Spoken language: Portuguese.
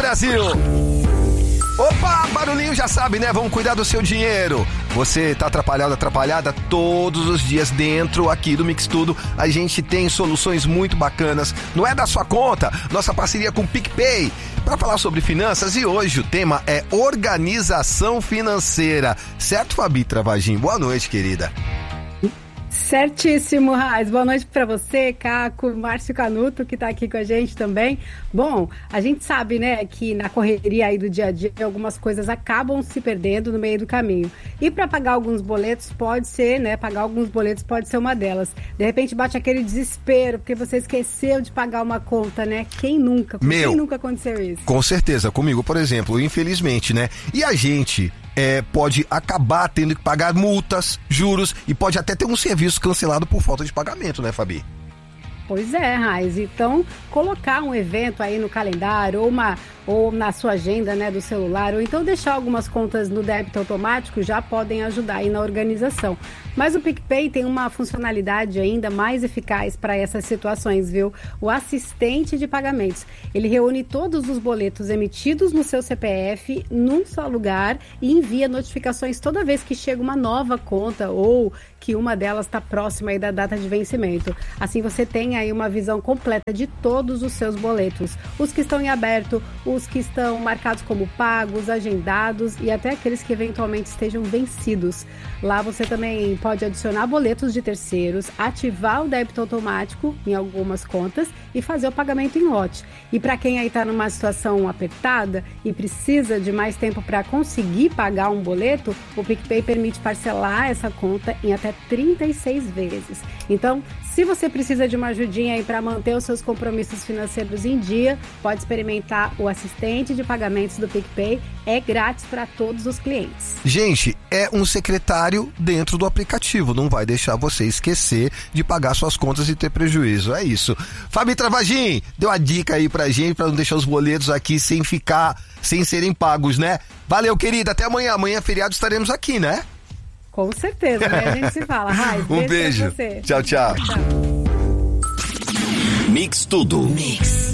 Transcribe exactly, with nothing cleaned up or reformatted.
Brasil! Opa, barulhinho já sabe, né? Vamos cuidar do seu dinheiro. Você tá atrapalhado, atrapalhada todos os dias dentro aqui do Mix Tudo. A gente tem soluções muito bacanas. Não é da sua conta, nossa parceria com o PicPay. Para falar sobre finanças, e hoje o tema é organização financeira. Certo, Fabi Travagin? Boa noite, querida. Certíssimo, Raiz. Boa noite para você, Caco, Márcio Canuto, que está aqui com a gente também. Bom, a gente sabe, né, que na correria aí do dia a dia, algumas coisas acabam se perdendo no meio do caminho. E para pagar alguns boletos pode ser, né, pagar alguns boletos pode ser uma delas. De repente bate aquele desespero, porque você esqueceu de pagar uma conta, né? Quem nunca? Com Meu, quem nunca aconteceu isso? Com certeza, comigo, por exemplo, infelizmente, né? E a gente... É, pode acabar tendo que pagar multas, juros e pode até ter um serviço cancelado por falta de pagamento, né, Fabi? Pois é, Raiz. Então, colocar um evento aí no calendário ou, uma, ou na sua agenda, né, do celular, ou então deixar algumas contas no débito automático já podem ajudar aí na organização. Mas o PicPay tem uma funcionalidade ainda mais eficaz para essas situações, viu? O assistente de pagamentos. Ele reúne todos os boletos emitidos no seu C P F num só lugar e envia notificações toda vez que chega uma nova conta ou que uma delas está próxima aí da data de vencimento. Assim você tem aí uma visão completa de todos os seus boletos. Os que estão em aberto, os que estão marcados como pagos, agendados e até aqueles que eventualmente estejam vencidos. Lá você também pode adicionar boletos de terceiros, ativar o débito automático em algumas contas e fazer o pagamento em lote. E para quem aí está numa situação apertada e precisa de mais tempo para conseguir pagar um boleto, o PicPay permite parcelar essa conta em até trinta e seis vezes. Então, se você precisa de uma ajudinha aí para manter os seus compromissos financeiros em dia, pode experimentar o assistente de pagamentos do PicPay. É grátis para todos os clientes. Gente, é um secretário dentro do aplicativo. Não vai deixar você esquecer de pagar suas contas e ter prejuízo. É isso. Fabi Travagin, deu a dica aí pra gente para não deixar os boletos aqui sem ficar, sem serem pagos, né? Valeu, querida. Até amanhã. Amanhã é feriado, estaremos aqui, né? Com certeza, né? A gente se fala. Raiz, um beijo. Você. Tchau, tchau. Tchau. Mix Tudo. Mix.